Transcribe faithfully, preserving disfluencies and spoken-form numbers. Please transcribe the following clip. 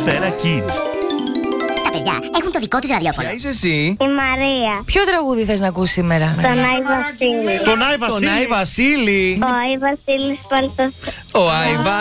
Ατμόσφαιρα Kids. Τα παιδιά έχουν το δικό τους ραδιόφωνο. Ποια είσαι εσύ? Η Μαρία. Ποιο τραγούδι θες να ακούσεις σήμερα? Τον Άι Βασίλη. Τον Άι Τον Βασίλη. Άι Βασίλη. Ο Άι Βασίλης Παλτός. Ο Άι